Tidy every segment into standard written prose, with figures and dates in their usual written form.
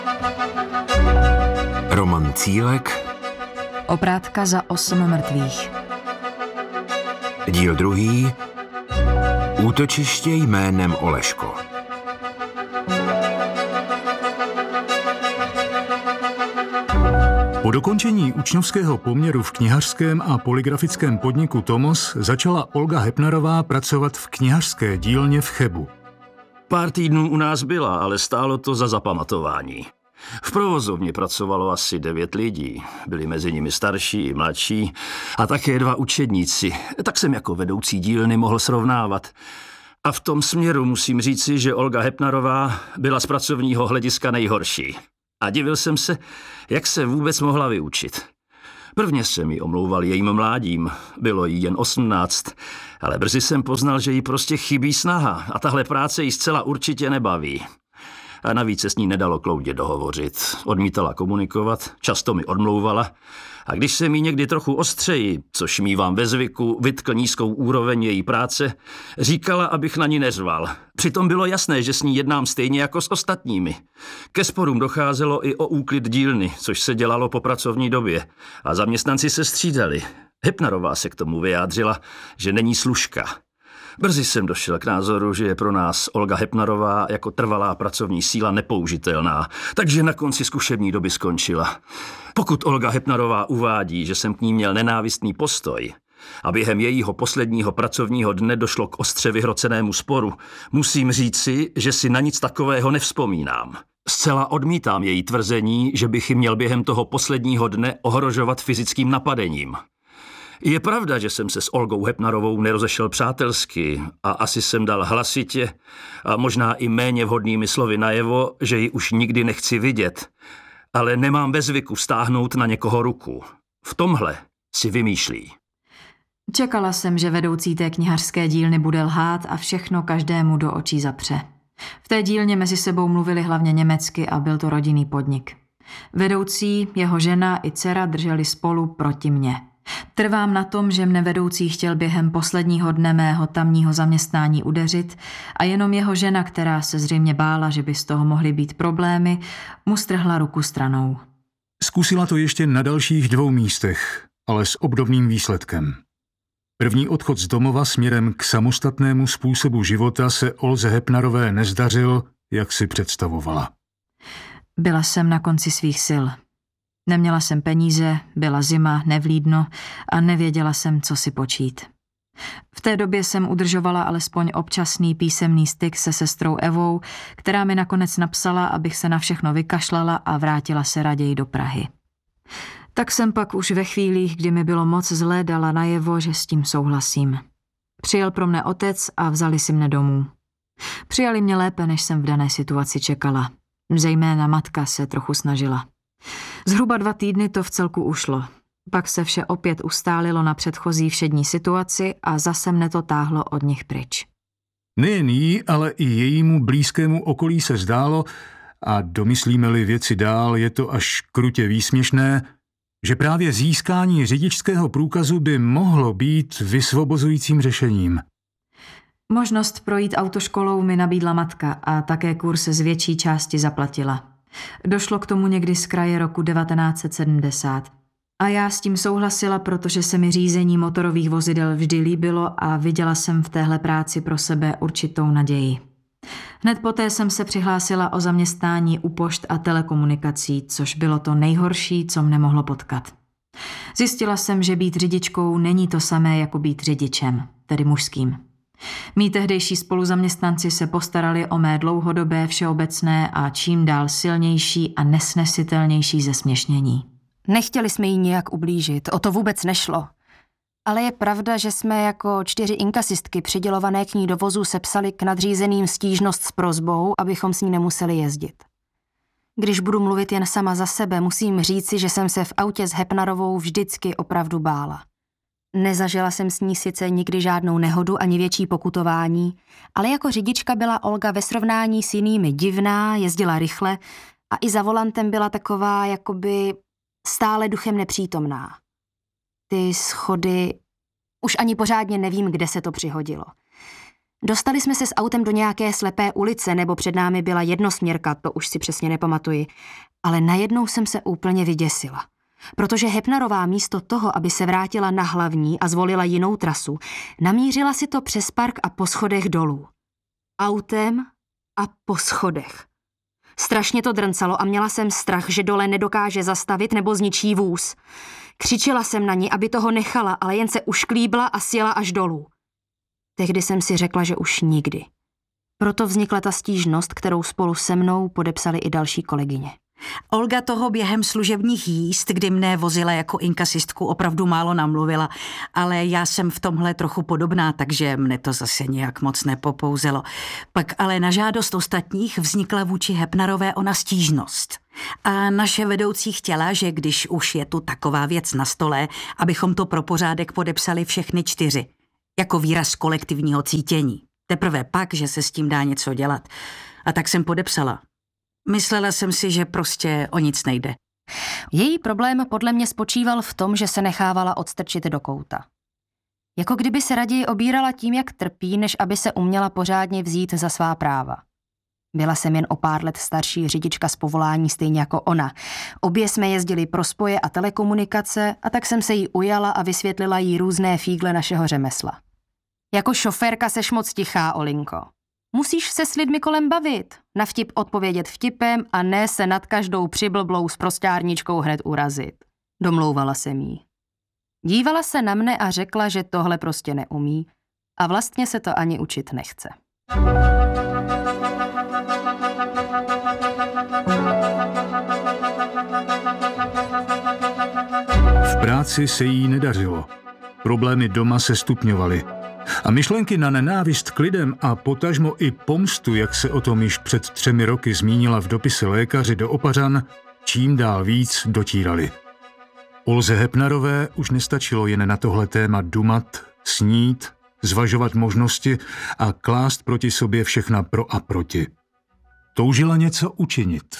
Roman Cílek. Oprátka za 8 mrtvých. Díl 2. Útočiště jménem Oleško. Po dokončení učňovského poměru v knihařském a polygrafickém podniku Tomos začala Olga Hepnarová pracovat v knihařské dílně v Chebu. Pár týdnů u nás byla, ale stálo to za zapamatování. V provozovně pracovalo asi 9 lidí. Byli mezi nimi starší i mladší a také 2 učedníci. Tak jsem jako vedoucí dílny mohl srovnávat. A v tom směru musím říci, že Olga Hepnarová byla z pracovního hlediska nejhorší. A divil jsem se, jak se vůbec mohla vyučit. Prvně jsem ji omlouval jejím mládím, bylo jí jen 18, ale brzy jsem poznal, že jí prostě chybí snaha a tahle práce ji zcela určitě nebaví. A navíc se s ní nedalo kloudě dohovořit. Odmítala komunikovat, často mi odmlouvala a když jsem jí někdy trochu ostřeji, což mívám ve zvyku, vytkl nízkou úroveň její práce, říkala, abych na ní neřval. Přitom bylo jasné, že s ní jednám stejně jako s ostatními. Ke sporům docházelo i o úklid dílny, což se dělalo po pracovní době a zaměstnanci se střídali. Hepnarová se k tomu vyjádřila, že není služka. Brzy jsem došel k názoru, že je pro nás Olga Hepnarová jako trvalá pracovní síla nepoužitelná, takže na konci zkušební doby skončila. Pokud Olga Hepnarová uvádí, že jsem k ní měl nenávistný postoj a během jejího posledního pracovního dne došlo k ostře vyhrocenému sporu, musím říci, že si na nic takového nevzpomínám. Zcela odmítám její tvrzení, že bych ji měl během toho posledního dne ohrožovat fyzickým napadením. Je pravda, že jsem se s Olgou Hepnarovou nerozešel přátelsky a asi jsem dal hlasitě a možná i méně vhodnými slovy najevo, že ji už nikdy nechci vidět, ale nemám ve zvyku stáhnout na někoho ruku. V tomhle si vymýšlí. Čekala jsem, že vedoucí té knihařské dílny bude lhát a všechno každému do očí zapře. V té dílně mezi sebou mluvili hlavně německy a byl to rodinný podnik. Vedoucí, jeho žena i dcera drželi spolu proti mně. Trvám na tom, že mne vedoucí chtěl během posledního dne mého tamního zaměstnání udeřit a jenom jeho žena, která se zřejmě bála, že by z toho mohly být problémy, mu strhla ruku stranou. Zkusila to ještě na dalších 2 místech, ale s obdobným výsledkem. První odchod z domova směrem k samostatnému způsobu života se Olze Hepnarové nezdařil, jak si představovala. Byla jsem na konci svých sil. Neměla jsem peníze, byla zima, nevlídno a nevěděla jsem, co si počít. V té době jsem udržovala alespoň občasný písemný styk se sestrou Evou, která mi nakonec napsala, abych se na všechno vykašlala a vrátila se raději do Prahy. Tak jsem pak už ve chvílích, kdy mi bylo moc zlé, dala najevo, že s tím souhlasím. Přijel pro mne otec a vzali si mne domů. Přijali mě lépe, než jsem v dané situaci čekala. Zejména matka se trochu snažila. Zhruba 2 týdny to v celku ušlo. Pak se vše opět ustálilo na předchozí všední situaci a zase mne to táhlo od nich pryč. Nejen jí, ale i jejímu blízkému okolí se zdálo, a domyslíme-li věci dál, je to až krutě výsměšné, že právě získání řidičského průkazu by mohlo být vysvobozujícím řešením. Možnost projít autoškolou mi nabídla matka a také kurz z větší části zaplatila. Došlo k tomu někdy z kraje roku 1970. A já s tím souhlasila, protože se mi řízení motorových vozidel vždy líbilo a viděla jsem v téhle práci pro sebe určitou naději. Hned poté jsem se přihlásila o zaměstnání u pošt a telekomunikací, což bylo to nejhorší, co mne mohlo potkat. Zjistila jsem, že být řidičkou není to samé jako být řidičem, tedy mužským. Mí tehdejší spoluzaměstnanci se postarali o mé dlouhodobé, všeobecné a čím dál silnější a nesnesitelnější zesměšnění. Nechtěli jsme jí nijak ublížit, o to vůbec nešlo. Ale je pravda, že jsme jako 4 inkasistky přidělované k ní do vozu sepsali k nadřízeným stížnost s prosbou, abychom s ní nemuseli jezdit. Když budu mluvit jen sama za sebe, musím říci, že jsem se v autě s Hepnarovou vždycky opravdu bála. Nezažila jsem s ní sice nikdy žádnou nehodu ani větší pokutování, ale jako řidička byla Olga ve srovnání s jinými divná, jezdila rychle a i za volantem byla taková jakoby stále duchem nepřítomná. Ty schody, už ani pořádně nevím, kde se to přihodilo. Dostali jsme se s autem do nějaké slepé ulice, nebo před námi byla jednosměrka, to už si přesně nepamatuji. Ale najednou jsem se úplně vyděsila. Protože Hepnarová místo toho, aby se vrátila na hlavní a zvolila jinou trasu, namířila si to přes park a po schodech dolů. Autem a po schodech. Strašně to drncalo a měla jsem strach, že dole nedokáže zastavit nebo zničí vůz. Křičela jsem na ní, aby toho nechala, ale jen se ušklíbla a sjela až dolů. Tehdy jsem si řekla, že už nikdy. Proto vznikla ta stížnost, kterou spolu se mnou podepsali i další kolegyně. Olga toho během služebních jízd, kdy mne vozila jako inkasistku, opravdu málo namluvila, ale já jsem v tomhle trochu podobná, takže mne to zase nějak moc nepopouzelo. Pak ale na žádost ostatních vznikla vůči Hepnarové ona stížnost. A naše vedoucí chtěla, že když už je tu taková věc na stole, abychom to pro pořádek podepsali všechny 4, jako výraz kolektivního cítění. Teprve pak, že se s tím dá něco dělat. A tak jsem podepsala. Myslela jsem si, že prostě o nic nejde. Její problém podle mě spočíval v tom, že se nechávala odstrčit do kouta. Jako kdyby se raději obírala tím, jak trpí, než aby se uměla pořádně vzít za svá práva. Byla jsem jen o pár let starší řidička z povolání stejně jako ona. Obě jsme jezdili pro spoje a telekomunikace a tak jsem se jí ujala a vysvětlila jí různé fígle našeho řemesla. Jako šoférka seš moc tichá, Olinko. Musíš se s lidmi kolem bavit, na vtip odpovědět vtipem a ne se nad každou přiblblou s prosťárničkou hned urazit. Domlouvala jsem jí. Dívala se na mne a řekla, že tohle prostě neumí a vlastně se to ani učit nechce. V práci se jí nedařilo. Problémy doma se stupňovaly. A myšlenky na nenávist k lidem a potažmo i pomstu, jak se o tom již před 3 roky zmínila v dopise lékaři do Opařan, čím dál víc dotíraly. Olze Hepnarové už nestačilo jen na tohle téma dumat, snít, zvažovat možnosti a klást proti sobě všechna pro a proti. Toužila něco učinit.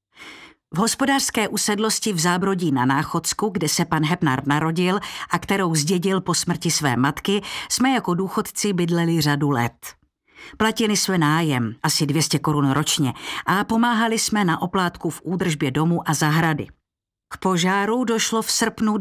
V hospodářské usedlosti v Zábrodí na Náchodsku, kde se pan Hepnar narodil a kterou zdědil po smrti své matky, jsme jako důchodci bydleli řadu let. Platili jsme nájem, asi 200 korun ročně, a pomáhali jsme na oplátku v údržbě domu a zahrady. K požáru došlo v srpnu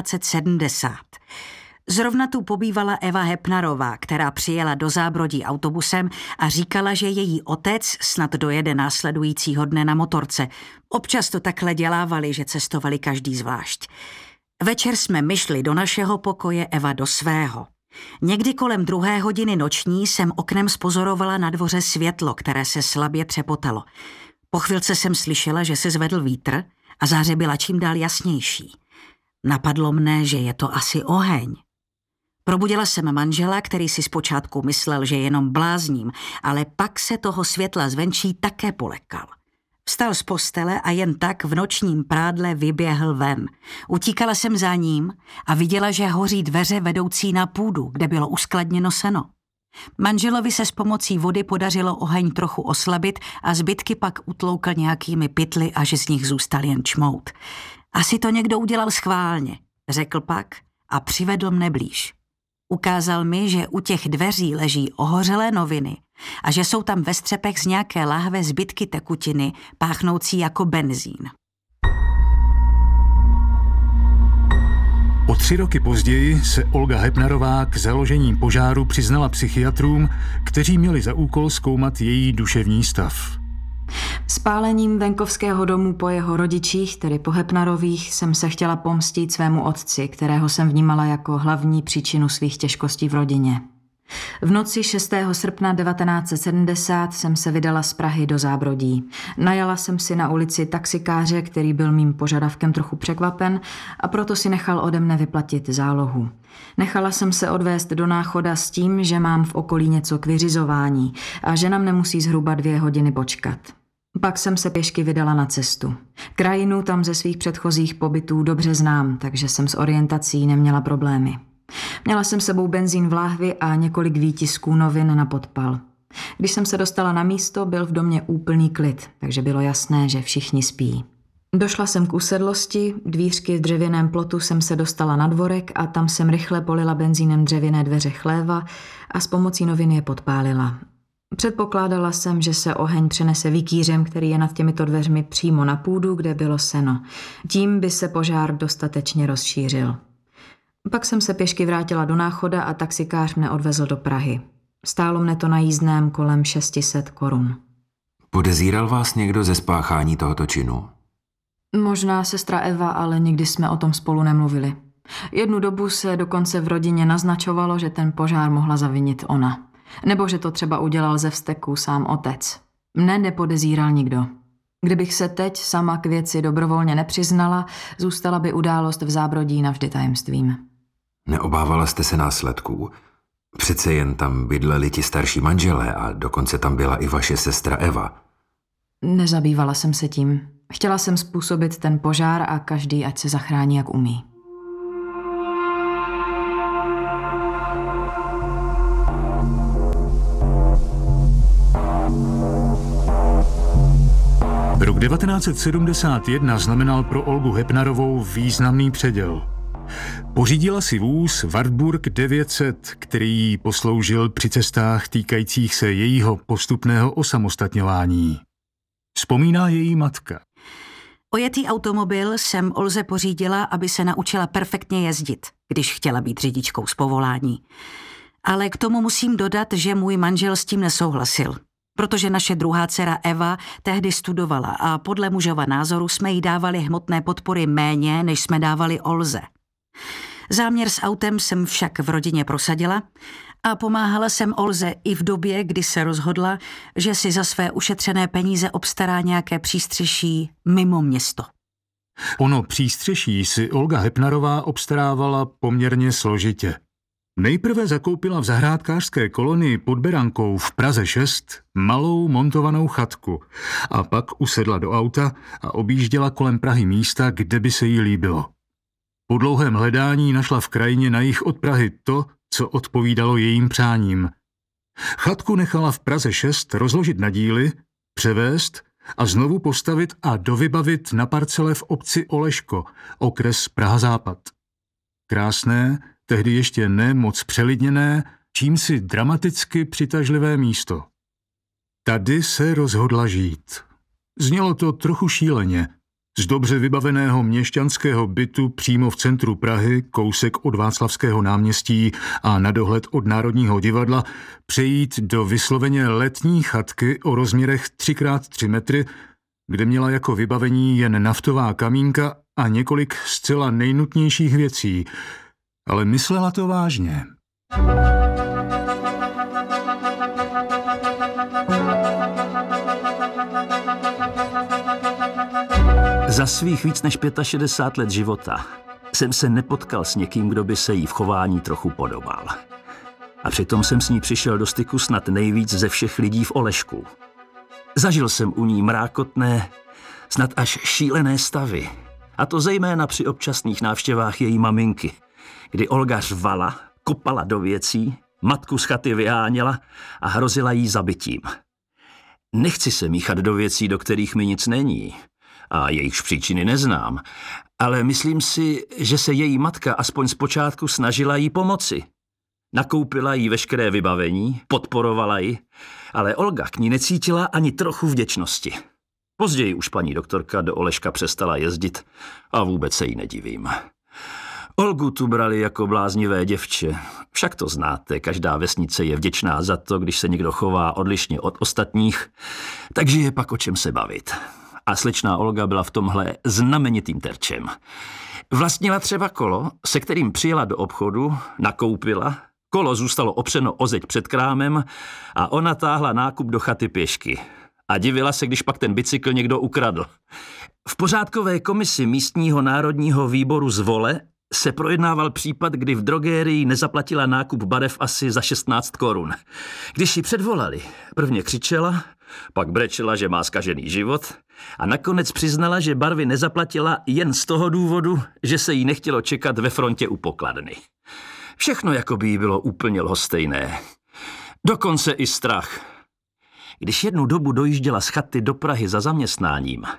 1970. Zrovna tu pobývala Eva Hepnarová, která přijela do Zábrodí autobusem a říkala, že její otec snad dojede následujícího dne na motorce. Občas to takhle dělávali, že cestovali každý zvlášť. Večer jsme myšli do našeho pokoje, Eva do svého. Někdy kolem 2. hodiny noční jsem oknem spozorovala na dvoře světlo, které se slabě třepotalo. Po chvilce jsem slyšela, že se zvedl vítr a záře byla čím dál jasnější. Napadlo mne, že je to asi oheň. Probudila jsem manžela, který si zpočátku myslel, že jenom blázním, ale pak se toho světla zvenčí také polekal. Vstal z postele a jen tak v nočním prádle vyběhl ven. Utíkala jsem za ním a viděla, že hoří dveře vedoucí na půdu, kde bylo uskladněno seno. Manželovi se s pomocí vody podařilo oheň trochu oslabit a zbytky pak utloukl nějakými pytly, až z nich zůstal jen čmout. Asi to někdo udělal schválně, řekl pak a přivedl mne blíž. Ukázal mi, že u těch dveří leží ohořelé noviny a že jsou tam ve střepech z nějaké lahve zbytky tekutiny, páchnoucí jako benzín. O 3 roky později se Olga Hepnarová k založení požáru přiznala psychiatrům, kteří měli za úkol zkoumat její duševní stav. Spálením venkovského domu po jeho rodičích, tedy po Hepnarových, jsem se chtěla pomstít svému otci, kterého jsem vnímala jako hlavní příčinu svých těžkostí v rodině. V noci 6. srpna 1970 jsem se vydala z Prahy do Zábrodí. Najala jsem si na ulici taxikáře, který byl mým požadavkem trochu překvapen a proto si nechal ode mne vyplatit zálohu. Nechala jsem se odvést do Náchoda s tím, že mám v okolí něco k vyřizování a že na mne musí zhruba 2 hodiny počkat. Pak jsem se pěšky vydala na cestu. Krajinu tam ze svých předchozích pobytů dobře znám, takže jsem s orientací neměla problémy. Měla jsem sebou benzín v láhvi a několik výtisků novin na podpal. Když jsem se dostala na místo, byl v domě úplný klid, takže bylo jasné, že všichni spí. Došla jsem k usedlosti, dvířky v dřevěném plotu jsem se dostala na dvorek a tam jsem rychle polila benzínem dřevěné dveře chléva a s pomocí novin je podpálila. Předpokládala jsem, že se oheň přenese vikýřem, který je nad těmito dveřmi přímo na půdu, kde bylo seno. Tím by se požár dostatečně rozšířil. Pak jsem se pěšky vrátila do Náchoda a taxikář mne odvezl do Prahy. Stálo mne to na jízdném kolem 600 korun. Podezíral vás někdo ze spáchání tohoto činu? Možná sestra Eva, ale nikdy jsme o tom spolu nemluvili. Jednu dobu se dokonce v rodině naznačovalo, že ten požár mohla zavinit ona. Nebo že to třeba udělal ze vzteku sám otec. Mne nepodezíral nikdo. Kdybych se teď sama k věci dobrovolně nepřiznala, zůstala by událost v Zábrodí navždy tajemstvím. Neobávala jste se následků? Přece jen tam bydleli ti starší manželé a dokonce tam byla i vaše sestra Eva. Nezabývala jsem se tím. Chtěla jsem způsobit ten požár a každý ať se zachrání, jak umí. Rok 1971 znamenal pro Olgu Hepnarovou významný předěl. Pořídila si vůz Wartburg 900, který jí posloužil při cestách týkajících se jejího postupného osamostatňování. Vzpomíná její matka. Ojetý automobil jsem Olze pořídila, aby se naučila perfektně jezdit, když chtěla být řidičkou z povolání. Ale k tomu musím dodat, že můj manžel s tím nesouhlasil, protože naše druhá dcera Eva tehdy studovala a podle mužova názoru jsme jí dávali hmotné podpory méně, než jsme dávali Olze. Záměr s autem jsem však v rodině prosadila a pomáhala jsem Olze i v době, kdy se rozhodla, že si za své ušetřené peníze obstará nějaké přístřeší mimo město. Ono přístřeší si Olga Hepnarová obstarávala poměrně složitě. Nejprve zakoupila v zahrádkářské kolonii pod Berankou v Praze 6 malou montovanou chatku a pak usedla do auta a objížděla kolem Prahy místa, kde by se jí líbilo. Po dlouhém hledání našla v krajině na jih od Prahy to, co odpovídalo jejím přáním. Chatku nechala v Praze 6 rozložit na díly, převést a znovu postavit a dovybavit na parcele v obci Oleško, okres Praha-Západ. Krásné, tehdy ještě ne moc přelidněné, čímsi dramaticky přitažlivé místo. Tady se rozhodla žít. Znělo to trochu šíleně. Z dobře vybaveného měšťanského bytu přímo v centru Prahy, kousek od Václavského náměstí a na dohled od Národního divadla, přejít do vysloveně letní chatky o rozměrech 3x3 metry, kde měla jako vybavení jen naftová kamínka a několik zcela nejnutnějších věcí. Ale myslela to vážně. Za svých víc než 65 let života jsem se nepotkal s někým, kdo by se jí v chování trochu podobal. A přitom jsem s ní přišel do styku snad nejvíc ze všech lidí v Olešku. Zažil jsem u ní mrákotné, snad až šílené stavy. A to zejména při občasných návštěvách její maminky, kdy Olga řvala, kopala do věcí, matku z chaty vyháněla a hrozila jí zabitím. Nechci se míchat do věcí, do kterých mi nic není, a jejichž příčiny neznám, ale myslím si, že se její matka aspoň zpočátku snažila jí pomoci. Nakoupila jí veškeré vybavení, podporovala ji, ale Olga k ní necítila ani trochu vděčnosti. Později už paní doktorka do Oleška přestala jezdit a vůbec se jí nedivím. Olgu tu brali jako bláznivé děvče. Však to znáte, každá vesnice je vděčná za to, když se někdo chová odlišně od ostatních, takže je pak o čem se bavit. A slečná Olga byla v tomhle znamenitým terčem. Vlastnila třeba kolo, se kterým přijela do obchodu, nakoupila, kolo zůstalo opřeno o zeď před krámem a ona táhla nákup do chaty pěšky. A divila se, když pak ten bicykl někdo ukradl. V pořádkové komisi místního národního výboru z Vole se projednával případ, kdy v drogérii nezaplatila nákup barev asi za 16 korun. Když ji předvolali, prvně křičela, pak brečela, že má zkažený život a nakonec přiznala, že barvy nezaplatila jen z toho důvodu, že se jí nechtělo čekat ve frontě u pokladny. Všechno jako by jí bylo úplně lhostejné. Dokonce i strach. Když jednu dobu dojížděla z chaty do Prahy za zaměstnáním,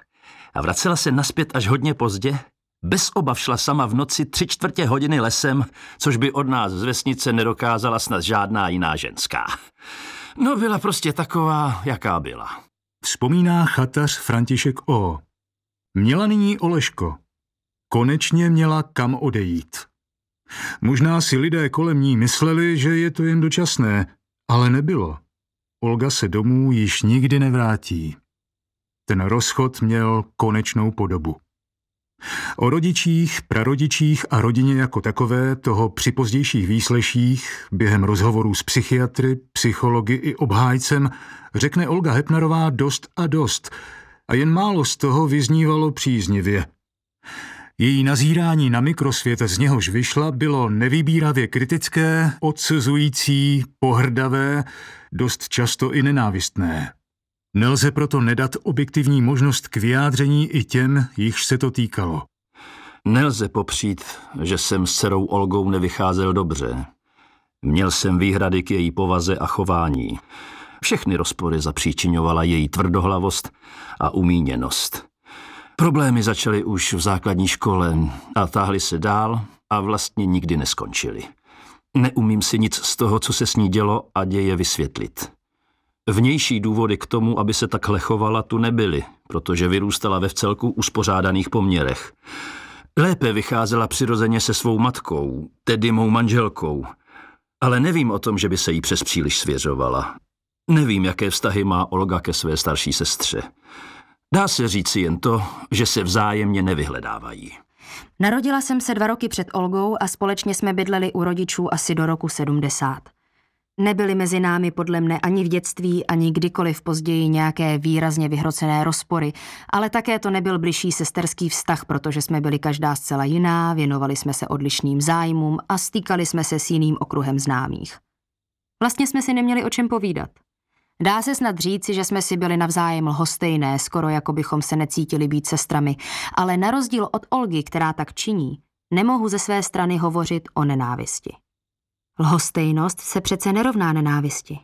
a vracela se nazpět až hodně pozdě. Bez obav šla sama v noci 3/4 hodiny lesem, což by od nás z vesnice nedokázala snad žádná jiná ženská. No, byla prostě taková, jaká byla. Vzpomíná chatař František O. Měla nyní Oleško. Konečně měla kam odejít. Možná si lidé kolem ní mysleli, že je to jen dočasné, ale nebylo. Olga se domů již nikdy nevrátí. Ten rozchod měl konečnou podobu. O rodičích, prarodičích a rodině jako takové toho při pozdějších výsleších během rozhovorů s psychiatry, psychology i obhájcem řekne Olga Hepnarová dost a dost a jen málo z toho vyznívalo příznivě. Její nazírání na mikrosvět, z něhož vyšla, bylo nevybíravě kritické, odsuzující, pohrdavé, dost často i nenávistné. Nelze proto nedat objektivní možnost k vyjádření i těm, jichž se to týkalo. Nelze popřít, že jsem s dcerou Olgou nevycházel dobře. Měl jsem výhrady k její povaze a chování. Všechny rozpory zapříčiňovala její tvrdohlavost a umíněnost. Problémy začaly už v základní škole a táhly se dál a vlastně nikdy neskončily. Neumím si nic z toho, co se s ní dělo a děje, vysvětlit. Vnější důvody k tomu, aby se takhle chovala, tu nebyly, protože vyrůstala ve vcelku uspořádaných poměrech. Lépe vycházela přirozeně se svou matkou, tedy mou manželkou, ale nevím o tom, že by se jí přes příliš svěřovala. Nevím, jaké vztahy má Olga ke své starší sestře. Dá se říci jen to, že se vzájemně nevyhledávají. Narodila jsem se 2 roky před Olgou a společně jsme bydleli u rodičů asi do roku 70. Nebyly mezi námi podle mne ani v dětství, ani kdykoliv později nějaké výrazně vyhrocené rozpory, ale také to nebyl bližší sesterský vztah, protože jsme byli každá zcela jiná, věnovali jsme se odlišným zájmům a stýkali jsme se s jiným okruhem známých. Vlastně jsme si neměli o čem povídat. Dá se snad říci, že jsme si byli navzájem lhostejné, skoro jako bychom se necítili být sestrami, ale na rozdíl od Olgy, která tak činí, nemohu ze své strany hovořit o nenávisti. Lhostejnost se přece nerovná nenávisti.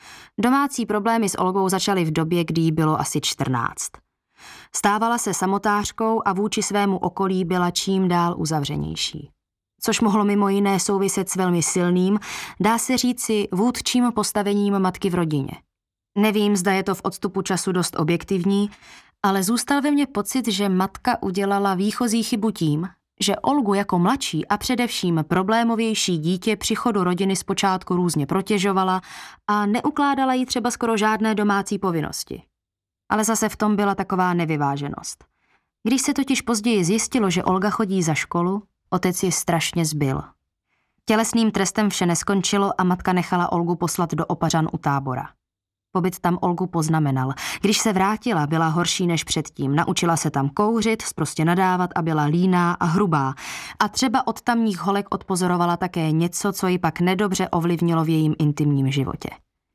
Domácí problémy s Olgou začaly v době, kdy jí bylo asi 14. Stávala se samotářkou a vůči svému okolí byla čím dál uzavřenější. Což mohlo mimo jiné souviset s velmi silným, dá se říci, vůdčím postavením matky v rodině. Nevím, zda je to v odstupu času dost objektivní, ale zůstal ve mně pocit, že matka udělala výchozí chybu tím, že Olgu jako mladší a především problémovější dítě při chodu rodiny zpočátku různě protěžovala a neukládala jí třeba skoro žádné domácí povinnosti. Ale zase v tom byla taková nevyváženost. Když se totiž později zjistilo, že Olga chodí za školu, otec ji strašně zbil. Tělesným trestem vše neskončilo a matka nechala Olgu poslat do Opařan u Tábora. Pobyt tam Olgu poznamenal. Když se vrátila, byla horší než předtím. Naučila se tam kouřit, sprostě nadávat a byla líná a hrubá. A třeba od tamních holek odpozorovala také něco, co ji pak nedobře ovlivnilo v jejím intimním životě.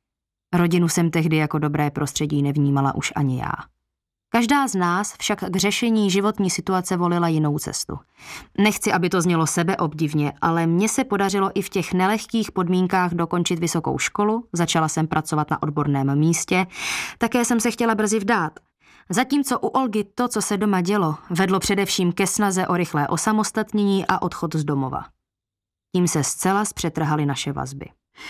Rodinu jsem tehdy jako dobré prostředí nevnímala už ani já. Každá z nás však k řešení životní situace volila jinou cestu. Nechci, aby to znělo sebeobdivně, ale mně se podařilo i v těch nelehkých podmínkách dokončit vysokou školu, začala jsem pracovat na odborném místě, také jsem se chtěla brzy vdát. Zatímco u Olgy to, co se doma dělo, vedlo především ke snaze o rychlé osamostatnění a odchod z domova. Tím se zcela zpřetrhaly naše vazby.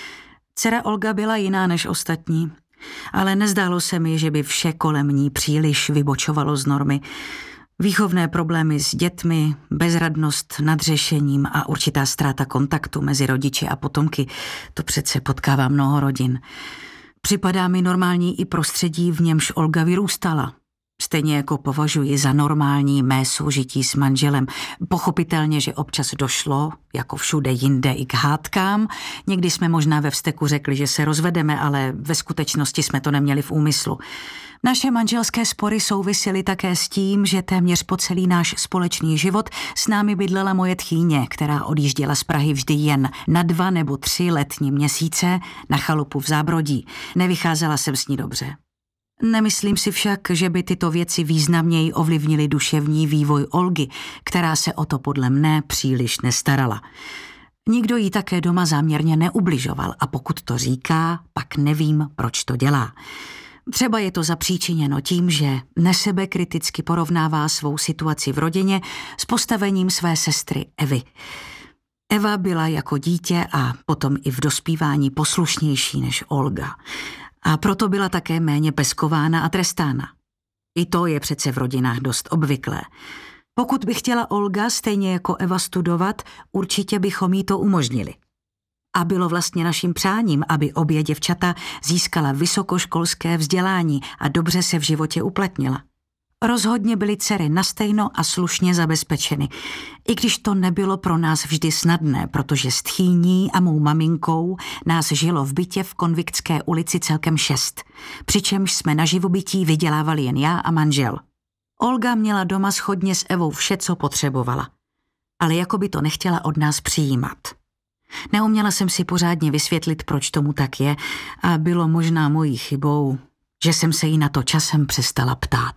Dcera Olga byla jiná než ostatní, ale nezdálo se mi, že by vše kolem ní příliš vybočovalo z normy. Výchovné problémy s dětmi, bezradnost nad řešením a určitá ztráta kontaktu mezi rodiči a potomky, to přece potkává mnoho rodin. Připadá mi normální i prostředí, v němž Olga vyrůstala. Stejně jako považuji za normální mé soužití s manželem. Pochopitelně, že občas došlo, jako všude jinde, i k hádkám. Někdy jsme možná ve vzteku řekli, že se rozvedeme, ale ve skutečnosti jsme to neměli v úmyslu. Naše manželské spory souvisely také s tím, že téměř po celý náš společný život s námi bydlela moje tchýně, která odjížděla z Prahy vždy jen na 2 nebo 3 letní měsíce na chalupu v Zábrodí. Nevycházela jsem s ní dobře. Nemyslím si však, že by tyto věci významněji ovlivnily duševní vývoj Olgy, která se o to podle mne příliš nestarala. Nikdo jí také doma záměrně neubližoval a pokud to říká, pak nevím, proč to dělá. Třeba je to zapříčiněno tím, že nesebekriticky porovnává svou situaci v rodině s postavením své sestry Evy. Eva byla jako dítě a potom i v dospívání poslušnější než Olga. A proto byla také méně peskována a trestána. I to je přece v rodinách dost obvyklé. Pokud by chtěla Olga stejně jako Eva studovat, určitě bychom jí to umožnili. A bylo vlastně naším přáním, aby obě děvčata získala vysokoškolské vzdělání a dobře se v životě uplatnila. Rozhodně byly dcery nastejno a slušně zabezpečeny, i když to nebylo pro nás vždy snadné, protože s tchýní a mou maminkou nás žilo v bytě v Konviktské ulici celkem 6, přičemž jsme na živobytí vydělávali jen já a manžel. Olga měla doma shodně s Evou vše, co potřebovala, ale jako by to nechtěla od nás přijímat. Neuměla jsem si pořádně vysvětlit, proč tomu tak je, a bylo možná mojí chybou, že jsem se jí na to časem přestala ptát.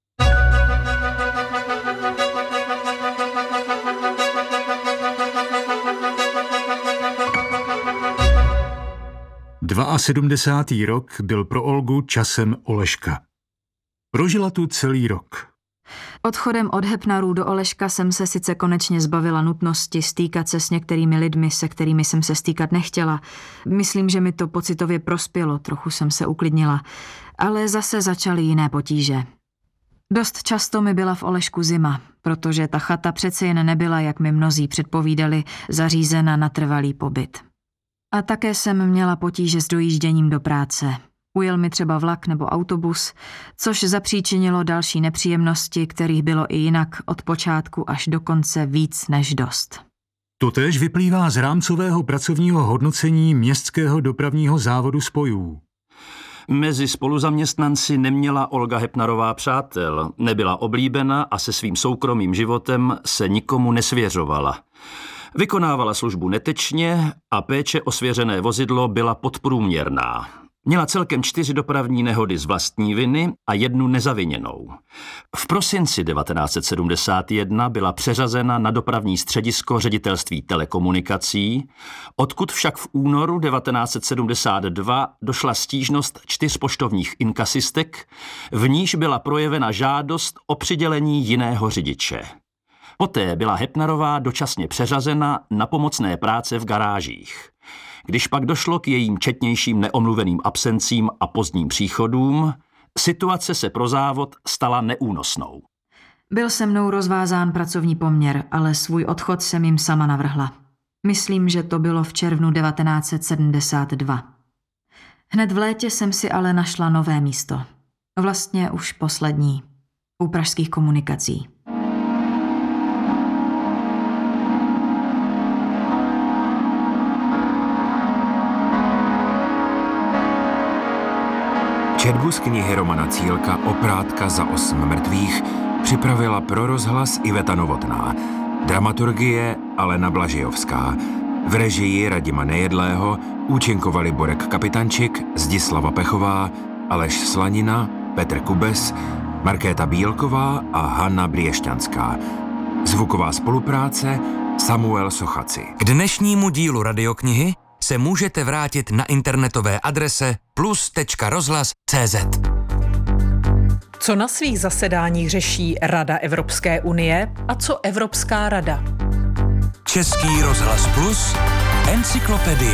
A 72. rok byl pro Olgu časem Oleška. Prožila tu celý rok. Odchodem od Hepnarů do Oleška jsem se sice konečně zbavila nutnosti stýkat se s některými lidmi, se kterými jsem se stýkat nechtěla. Myslím, že mi to pocitově prospělo, trochu jsem se uklidnila, ale zase začaly jiné potíže. Dost často mi byla v Olešku zima, protože ta chata přece jen nebyla, jak mi mnozí předpovídali, zařízena na trvalý pobyt. A také jsem měla potíže s dojížděním do práce. Ujel mi třeba vlak nebo autobus, což zapříčinilo další nepříjemnosti, kterých bylo i jinak od počátku až do konce víc než dost. Totéž vyplývá z rámcového pracovního hodnocení Městského dopravního závodu spojů. Mezi spoluzaměstnanci neměla Olga Hepnarová přátel, nebyla oblíbena a se svým soukromým životem se nikomu nesvěřovala. Vykonávala službu netečně a péče o svěřené vozidlo byla podprůměrná. Měla celkem 4 dopravní nehody z vlastní viny a 1 nezaviněnou. V prosinci 1971 byla přeřazena na dopravní středisko ředitelství telekomunikací, odkud však v únoru 1972 došla stížnost 4 poštovních inkasistek, v níž byla projevena žádost o přidělení jiného řidiče. Poté byla Hepnarová dočasně přeřazena na pomocné práce v garážích. Když pak došlo k jejím četnějším neomluveným absencím a pozdním příchodům, situace se pro závod stala neúnosnou. Byl se mnou rozvázán pracovní poměr, ale svůj odchod jsem jim sama navrhla. Myslím, že to bylo v červnu 1972. Hned v létě jsem si ale našla nové místo. Vlastně už poslední. U pražských komunikací. Četbu z knihy Romana Cílka Oprátka za 8 mrtvých připravila pro rozhlas Iveta Novotná, dramaturgie Alena Blažejovská, v režii Radima Nejedlého účinkovali Borek Kapitančik, Zdislava Pechová, Aleš Slanina, Petr Kubes, Markéta Bílková a Hanna Briešťanská. Zvuková spolupráce Samuel Sochaci. K dnešnímu dílu radioknihy se můžete vrátit na internetové adrese plus.rozhlas.cz. Co na svých zasedáních řeší Rada Evropské unie a co Evropská rada? Český rozhlas Plus, encyklopedie.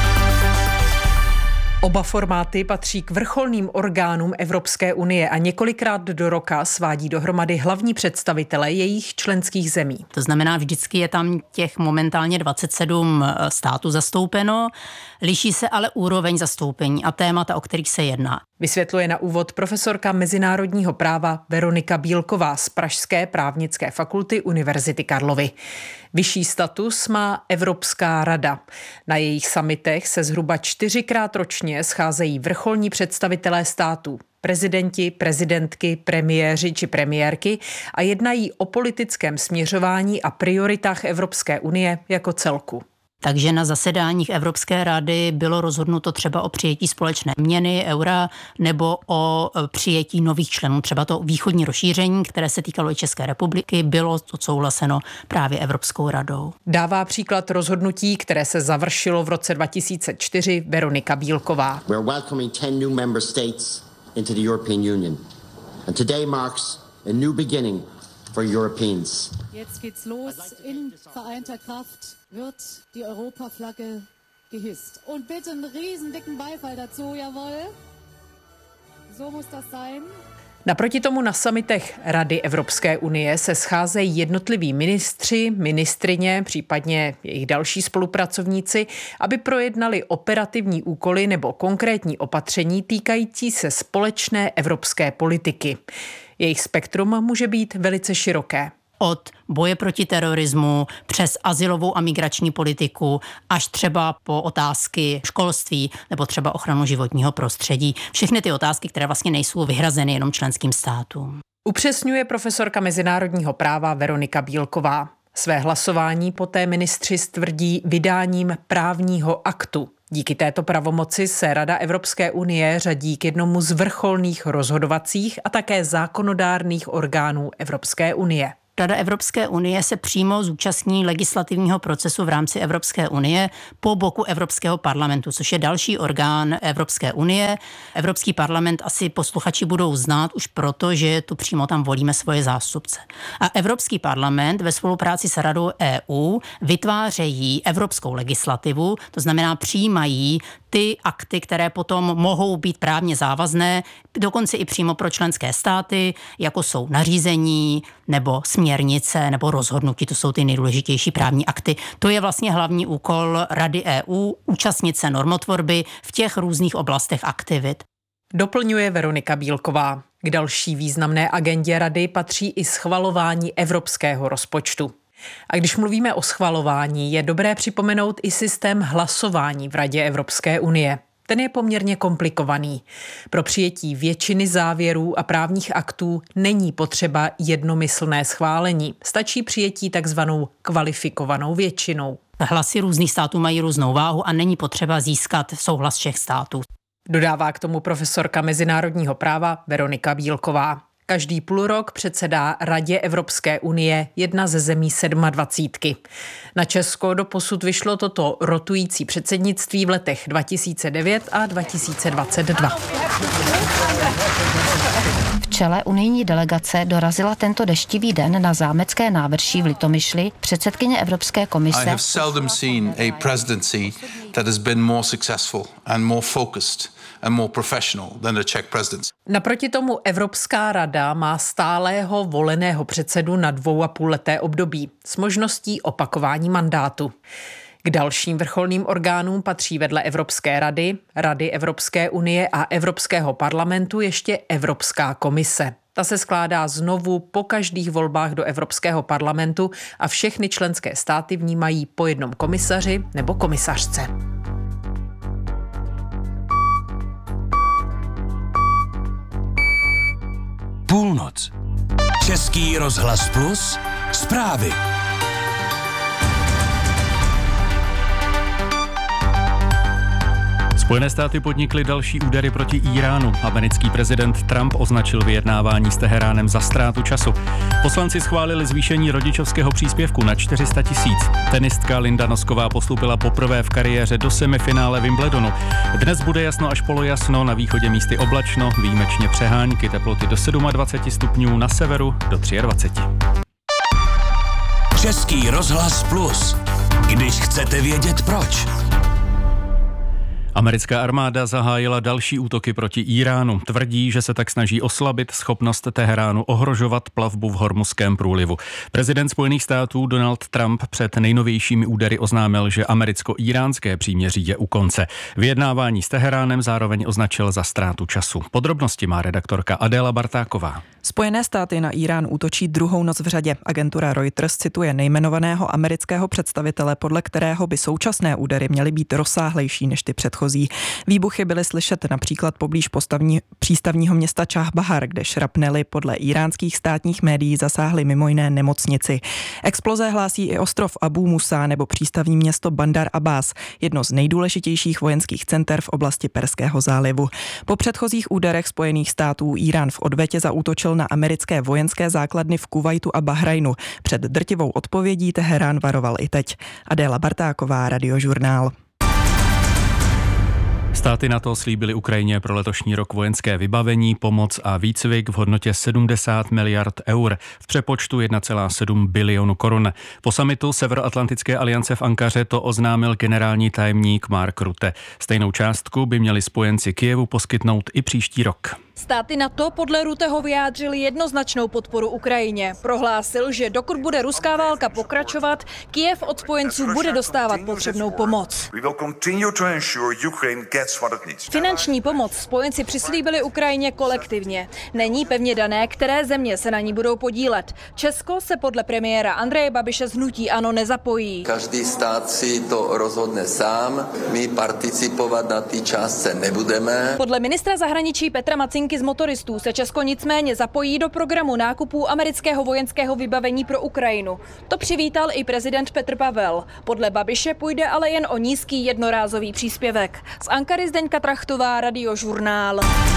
Oba formáty patří k vrcholným orgánům Evropské unie a několikrát do roka svádí dohromady hlavní představitele jejich členských zemí. To znamená, vždycky je tam těch momentálně 27 států zastoupeno, liší se ale úroveň zastoupení a témata, o kterých se jedná. Vysvětluje na úvod profesorka mezinárodního práva Veronika Bílková z Pražské právnické fakulty Univerzity Karlovy. Vyšší status má Evropská rada. Na jejich summitech se zhruba 4krát ročně scházejí vrcholní představitelé států, prezidenti, prezidentky, premiéři či premiérky a jednají o politickém směřování a prioritách Evropské unie jako celku. Takže na zasedáních Evropské rady bylo rozhodnuto třeba o přijetí společné měny, eura, nebo o přijetí nových členů. Třeba to východní rozšíření, které se týkalo i České republiky, bylo odsouhlaseno právě Evropskou radou. Dává příklad rozhodnutí, které se završilo v roce 2004 Veronika Bílková. into the European Union. And today marks a new beginning for Europeans. Jetzt geht's los. In vereinter Kraft wird die Europaflagge gehisst. Und bitte einen riesen dicken Beifall dazu, jawohl. So muss das sein. Naproti tomu na summitech Rady Evropské unie se scházejí jednotliví ministři, ministryně, případně jejich další spolupracovníci, aby projednali operativní úkoly nebo konkrétní opatření týkající se společné evropské politiky. Jejich spektrum může být velice široké. Od boje proti terorismu přes azylovou a migrační politiku až třeba po otázky školství nebo třeba ochranu životního prostředí. Všechny ty otázky, které vlastně nejsou vyhrazeny jenom členským státům. Upřesňuje profesorka mezinárodního práva Veronika Bílková. Své hlasování poté ministři stvrdí vydáním právního aktu. Díky této pravomoci se Rada Evropské unie řadí k jednomu z vrcholných rozhodovacích a také zákonodárných orgánů Evropské unie. Rada Evropské unie se přímo zúčastní legislativního procesu v rámci Evropské unie po boku Evropského parlamentu, což je další orgán Evropské unie. Evropský parlament asi posluchači budou znát už proto, že tu přímo tam volíme svoje zástupce. A Evropský parlament ve spolupráci s Radou EU vytvářejí evropskou legislativu, to znamená přijímají ty akty, které potom mohou být právně závazné, dokonce i přímo pro členské státy, jako jsou nařízení nebo směrnice nebo rozhodnutí, to jsou ty nejdůležitější právní akty. To je vlastně hlavní úkol Rady EU, účastnit se normotvorby v těch různých oblastech aktivit. Doplňuje Veronika Bílková. K další významné agendě Rady patří i schvalování evropského rozpočtu. A když mluvíme o schvalování, je dobré připomenout i systém hlasování v Radě Evropské unie. Ten je poměrně komplikovaný. Pro přijetí většiny závěrů a právních aktů není potřeba jednomyslné schválení. Stačí přijetí takzvanou kvalifikovanou většinou. Hlasy různých států mají různou váhu a není potřeba získat souhlas všech států. Dodává k tomu profesorka mezinárodního práva Veronika Bílková. Každý půlrok předsedá Radě Evropské unie jedna ze zemí 27. Na Česko doposud vyšlo toto rotující předsednictví v letech 2009 a 2022. V čele unijní delegace dorazila tento deštivý den na zámecké návrší v Litomyšli předsedkyně Evropské komise. I have seldom seen a presidency that has been more successful and more focused and more professional than the Czech presidency. Naproti tomu Evropská rada má stálého voleného předsedu na 2,5leté období s možností opakování mandátu. K dalším vrcholným orgánům patří vedle Evropské rady, Rady Evropské unie a Evropského parlamentu ještě Evropská komise. Ta se skládá znovu po každých volbách do Evropského parlamentu a všechny členské státy v ní mají po jednom komisaři nebo komisařce. Půlnoc. Český rozhlas Plus. Zprávy. Spojené státy podnikly další údery proti Íránu. Americký prezident Trump označil vyjednávání s Teheránem za ztrátu času. Poslanci schválili zvýšení rodičovského příspěvku na 400 000. Tenistka Linda Nosková postupila poprvé v kariéře do semifinále Wimbledonu. Dnes bude jasno až polojasno, na východě místy oblačno, výjimečně přehánky, teploty do 27 stupňů, na severu do 23. Český rozhlas Plus. Když chcete vědět proč. Americká armáda zahájila další útoky proti Íránu. Tvrdí, že se tak snaží oslabit schopnost Teheránu ohrožovat plavbu v Hormuzském průlivu. Prezident Spojených států Donald Trump před nejnovějšími údery oznámil, že americko-íránské příměří je u konce. Vyjednávání s Teheránem zároveň označil za ztrátu času. Podrobnosti má redaktorka Adéla Bartáková. Spojené státy na Írán útočí druhou noc v řadě. Agentura Reuters cituje nejmenovaného amerického představitele, podle kterého by současné údery měly být rozsáhlejší než ty předchozí. Výbuchy byly slyšet například poblíž přístavního města Čah Bahar, kde šrapnely podle íránských státních médií zasáhly mimo jiné nemocnici. Exploze hlásí i ostrov Abu Musa nebo přístavní město Bandar Abbas, jedno z nejdůležitějších vojenských center v oblasti Perského zálivu. Po předchozích úderech Spojených států Írán v odvetě zaútočil na americké vojenské základny v Kuvajtu a Bahrajnu. Před drtivou odpovědí Teherán varoval i teď. Adéla Bartáková, Radiožurnál. Státy NATO slíbily Ukrajině pro letošní rok vojenské vybavení, pomoc a výcvik v hodnotě 70 miliard eur, v přepočtu 1,7 bilionu korun. Po summitu Severoatlantické aliance v Ankaře to oznámil generální tajemník Mark Rutte. Stejnou částku by měli spojenci Kyjevu poskytnout i příští rok. Státy NATO podle Rutteho vyjádřili jednoznačnou podporu Ukrajině. Prohlásil, že dokud bude ruská válka pokračovat, Kyjev od spojenců bude dostávat potřebnou pomoc. Finanční pomoc spojenci přislíbili Ukrajině kolektivně. Není pevně dané, které země se na ní budou podílet. Česko se podle premiéra Andreje Babiše z hnutí ANO nezapojí. Každý stát si to rozhodne sám, my participovat na té částce nebudeme. Podle ministra zahraničí Petra Macinky z Motoristů se Česko nicméně zapojí do programu nákupů amerického vojenského vybavení pro Ukrajinu. To přivítal i prezident Petr Pavel. Podle Babiše půjde ale jen o nízký jednorázový příspěvek. Z Ankary Zdeňka Trachtová, Radiožurnál.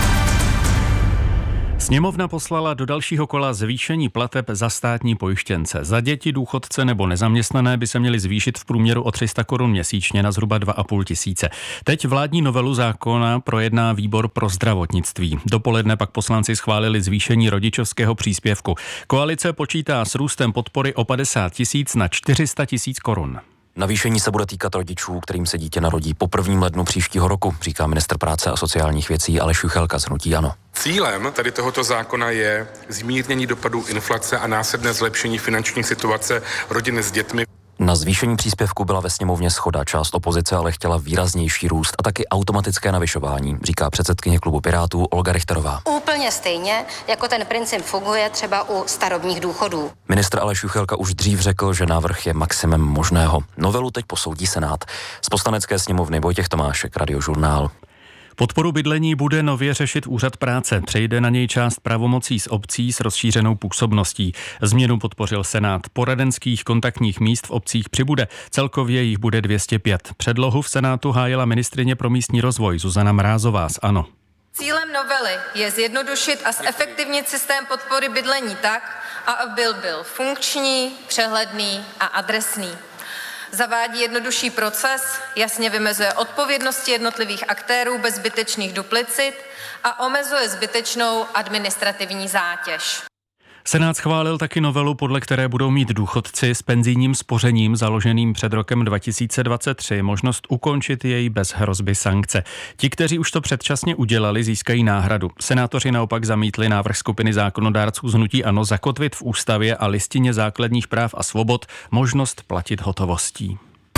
Sněmovna poslala do dalšího kola zvýšení plateb za státní pojištěnce. Za děti, důchodce nebo nezaměstnané by se měly zvýšit v průměru o 300 korun měsíčně na zhruba 2,5 tisíce. Teď vládní novelu zákona projedná výbor pro zdravotnictví. Dopoledne pak poslanci schválili zvýšení rodičovského příspěvku. Koalice počítá s růstem podpory o 50 tisíc na 400 tisíc korun. Navýšení se bude týkat rodičů, kterým se dítě narodí po 1. lednu příštího roku, říká ministr práce a sociálních věcí Aleš Juchelka z hnutí ANO. Cílem tady tohoto zákona je zmírnění dopadů inflace a následné zlepšení finanční situace rodin s dětmi. Na zvýšení příspěvku byla ve sněmovně shoda, část opozice ale chtěla výraznější růst a taky automatické navyšování, říká předsedkyně klubu Pirátů Olga Richterová. Úplně stejně, jako ten princip funguje třeba u starobních důchodů. Ministr Aleš Juchelka už dřív řekl, že návrh je maximem možného. Novelu teď posoudí Senát. Z Poslanecké sněmovny Vojtěch Tomášek, Radiožurnál. Podporu bydlení bude nově řešit úřad práce. Přejde na něj část pravomocí z obcí s rozšířenou působností. Změnu podpořil Senát. Poradenských kontaktních míst v obcích přibude. Celkově jich bude 205. Předlohu v Senátu hájila ministryně pro místní rozvoj Zuzana Mrázová z ANO. Cílem novely je zjednodušit a zefektivnit systém podpory bydlení tak, aby byl funkční, přehledný a adresný. Zavádí jednodušší proces, jasně vymezuje odpovědnosti jednotlivých aktérů bez zbytečných duplicit a omezuje zbytečnou administrativní zátěž. Senát schválil taky novelu, podle které budou mít důchodci s penzijním spořením založeným před rokem 2023 možnost ukončit jej bez hrozby sankce. Ti, kteří už to předčasně udělali, získají náhradu. Senátoři naopak zamítli návrh skupiny zákonodárců z hnutí ANO zakotvit v ústavě a listině základních práv a svobod možnost platit hotovostí.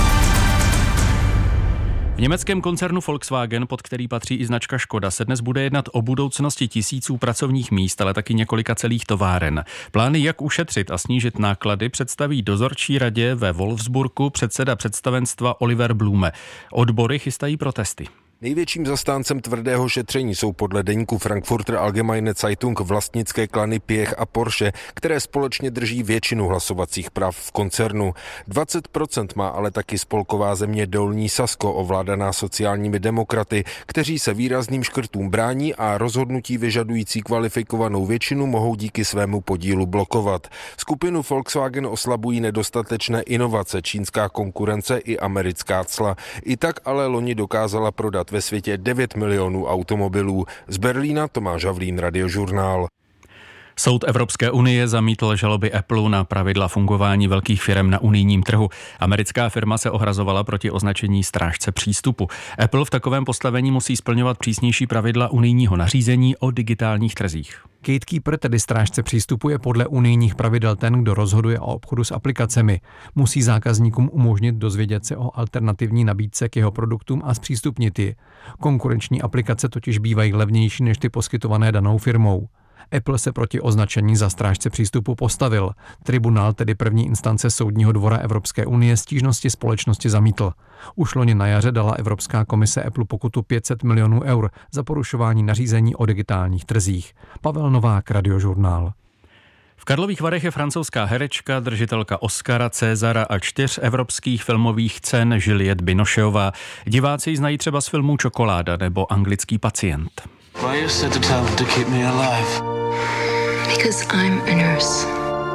V německém koncernu Volkswagen, pod který patří i značka Škoda, se dnes bude jednat o budoucnosti tisíců pracovních míst, ale taky několika celých továren. Plány, jak ušetřit a snížit náklady, představí dozorčí radě ve Wolfsburgu předseda představenstva Oliver Blume. Odbory chystají protesty. Největším zastáncem tvrdého šetření jsou podle deníku Frankfurter Allgemeine Zeitung vlastnické klany Piech a Porsche, které společně drží většinu hlasovacích práv v koncernu. 20% má ale taky spolková země Dolní Sasko, ovládaná sociálními demokraty, kteří se výrazným škrtům brání a rozhodnutí vyžadující kvalifikovanou většinu mohou díky svému podílu blokovat. Skupinu Volkswagen oslabují nedostatečné inovace, čínská konkurence i americká cla. I tak ale loni dokázala prodat ve světě 9 milionů automobilů. Z Berlína Tomáš Havlín, Radiožurnál. Soud Evropské unie zamítl žaloby Apple na pravidla fungování velkých firem na unijním trhu. Americká firma se ohrazovala proti označení strážce přístupu. Apple v takovém postavení musí splňovat přísnější pravidla unijního nařízení o digitálních trzích. Gatekeeper, tedy strážce přístupu, je podle unijních pravidel ten, kdo rozhoduje o obchodu s aplikacemi. Musí zákazníkům umožnit dozvědět se o alternativní nabídce k jeho produktům a zpřístupnit ji. Konkurenční aplikace totiž bývají levnější než ty poskytované danou firmou. Apple se proti označení za strážce přístupu postavil. Tribunál, tedy první instance Soudního dvora Evropské unie, stížnosti společnosti zamítl. Už loni na jaře dala Evropská komise Apple pokutu 500 milionů eur za porušování nařízení o digitálních trzích. Pavel Novák, Radiožurnál. V Karlových Varech je francouzská herečka, držitelka Oscara, Césara a 4 evropských filmových cen Juliette Binocheová. Diváci ji znají třeba z filmů Čokoláda nebo Anglický pacient. Why you said to tell them to keep me alive? Because I'm a nurse.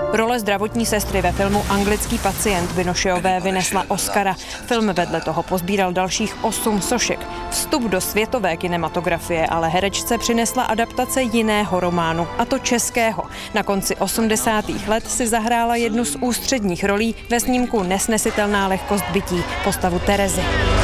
Role zdravotní sestry ve filmu Anglický pacient Binocheové vynesla Oscara. Film vedle toho pozbíral dalších 8 sošek. Vstup do světové kinematografie ale herečce přinesla adaptace jiného románu, a to českého. Na konci 80. let si zahrála jednu z ústředních rolí ve snímku Nesnesitelná lehkost bytí, postavu Terezy.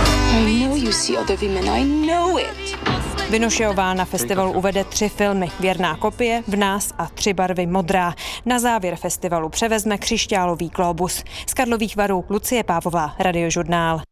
Binocheová na festivalu uvede 3 filmy: Věrná kopie, V nás a 3 barvy modrá. Na závěr festivalu převezme křišťálový glóbus. Z Karlových Varů Lucie Pávová, Radiožurnál.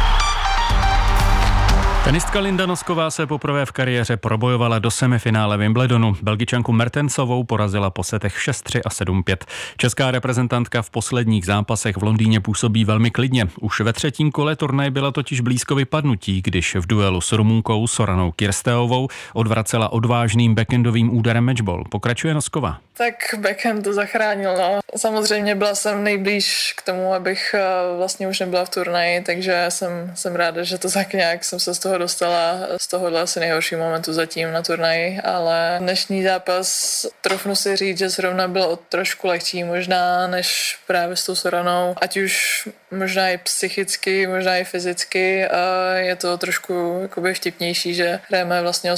Tenistka Linda Nosková se poprvé v kariéře probojovala do semifinále Wimbledonu. Belgičanku Mertensovou porazila po setech 6-3 a 7-5. Česká reprezentantka v posledních zápasech v Londýně působí velmi klidně. Už ve 3. kole turnaje byla totiž blízko vypadnutí, když v duelu s Rumunkou Soranou Kirsteovou odvracela odvážným backendovým úderem matchball. Pokračuje Nosková. Tak backhand to zachránil, no. Samozřejmě byla jsem nejblíž k tomu, abych vlastně už nebyla v turnaji, takže jsem ráda, že to tak nějak jsem se z toho dostala, z tohohle asi nejhorší momentu zatím na turnaji, ale dnešní zápas, trofnu si říct, že zrovna byl trošku lehčí možná, než právě s tou Soranou, ať už možná i psychicky, možná i fyzicky, je to trošku jakoby vtipnější, že hrajeme vlastně o